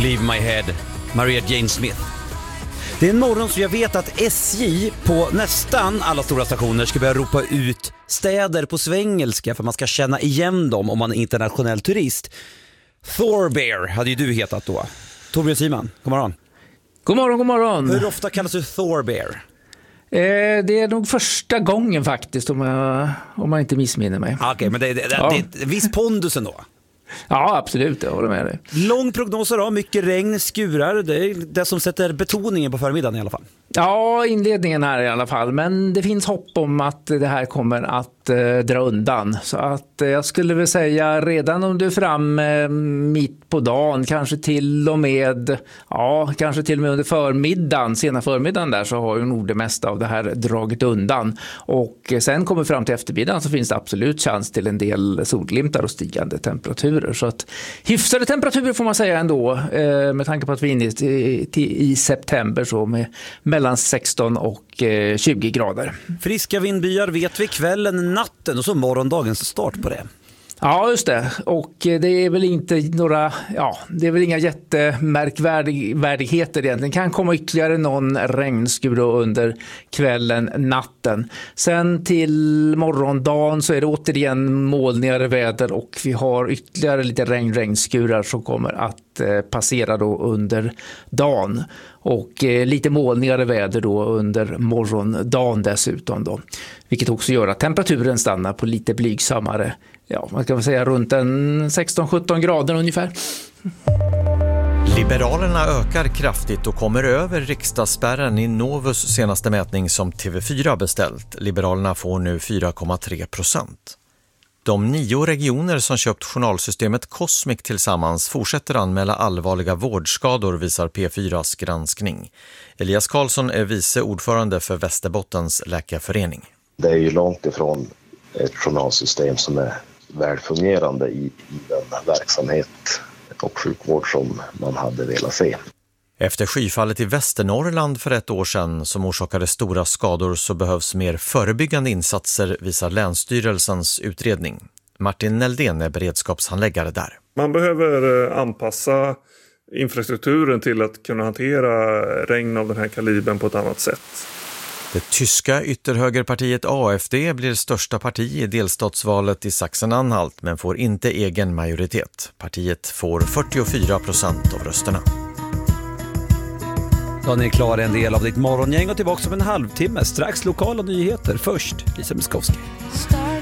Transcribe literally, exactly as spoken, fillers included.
Leave My Head, Maria Jane Smith. Det är en morgon så jag vet att S J på nästan alla stora stationer ska börja ropa ut städer på svengelska för man ska känna igen dem om man är internationell turist. Thorbear hade ju du hetat då. Torbjörn Siman, god morgon. God morgon, god morgon. Hur ofta kallas du Thorbear? Eh, det är nog första gången faktiskt om, jag, om man inte missminner mig. Okej, okay, men det, det, ja. det är viss pondus ändå. Ja, absolut, jag håller med dig. Lång prognoser då, mycket regn, skurar. Det är det som sätter betoningen på förmiddagen i alla fall. Ja, inledningen här i alla fall. Men det finns hopp om att det här kommer att eh, dra undan. Så att eh, jag skulle väl säga redan om du är fram eh, mitt på dagen, kanske till och med, ja, kanske till och med under förmiddagen, sena förmiddagen där, så har ju nog det mesta av det här dragit undan. Och eh, sen kommer fram till eftermiddagen så finns det absolut chans till en del solglimtar och stigande temperaturer. Så att hyfsade temperaturer får man säga ändå, eh, med tanke på att vi är inne i, i, i september så med mellan sexton och tjugo grader. Friska vindbyar vet vi kvällen, natten och så morgondagens start på det. Ja, just det. Och det är väl inte några, ja, det är väl inga jättemärkvärdigheter egentligen. Det kan komma ytterligare någon regnskur under kvällen, natten. Sen till morgondagen så är det återigen molnigare väder och vi har ytterligare lite regn, regnskurar som kommer att eh, passera då under dagen. Och eh, lite molnigare väder då under morgondagen dessutom då. Vilket också gör att temperaturen stannar på lite blygsammare, ja, man kan väl säga runt en sexton sjutton grader ungefär. Liberalerna ökar kraftigt och kommer över riksdagsspärren i Novus senaste mätning som T V fyra beställt. Liberalerna får nu fyra komma tre procent. De nio regioner som köpt journalsystemet Cosmic tillsammans fortsätter anmäla allvarliga vårdskador, visar P fyras granskning. Elias Karlsson är vice ordförande för Västerbottens läkarförening. Det är ju långt ifrån ett journalsystem som är välfungerande i, i den verksamhet och sjukvård som man hade velat se. Efter skyfallet i Västernorrland för ett år sedan som orsakade stora skador så behövs mer förebyggande insatser, visar Länsstyrelsens utredning. Martin Neldén är beredskapshandläggare där. Man behöver anpassa infrastrukturen till att kunna hantera regn av den här kalibern på ett annat sätt. Det tyska ytterhögerpartiet A F D blir största parti i delstatsvalet i Sachsen-Anhalt men får inte egen majoritet. Partiet får fyrtiofyra procent av rösterna. Daniel Klar är en del av ditt morgongäng och tillbaka om en halvtimme. Strax lokala nyheter. Först Lisa Miskovsky.